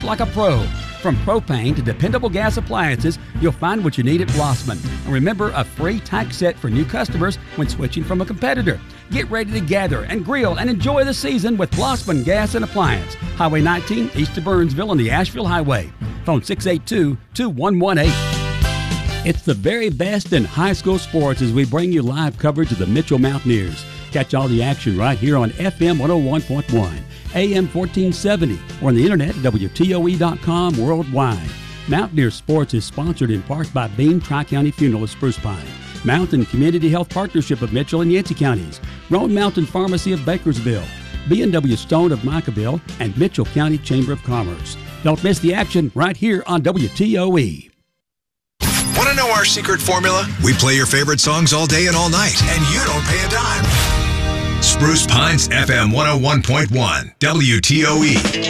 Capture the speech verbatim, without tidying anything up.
like a pro. From propane to dependable gas appliances, you'll find what you need at Blossman. And remember, a free tax set for new customers when switching from a competitor. Get ready to gather and grill and enjoy the season with Blossman Gas and Appliance. Highway nineteen, east of Burnsville on the Asheville Highway. Phone six eight two, two one one eight. It's the very best in high school sports as we bring you live coverage of the Mitchell Mountaineers. Catch all the action right here on F M one oh one point one. A M fourteen seventy, or on the internet at W T O E dot com worldwide. Mountaineer Sports is sponsored in part by Beam Tri-County Funeral of Spruce Pine, Mountain Community Health Partnership of Mitchell and Yancey Counties, Roan Mountain Pharmacy of Bakersville, B and W Stone of Micaville, and Mitchell County Chamber of Commerce. Don't miss the action right here on W T O E. Want to know our secret formula? We play your favorite songs all day and all night, and you don't pay a dime. Spruce Pines F M one oh one point one, W T O E.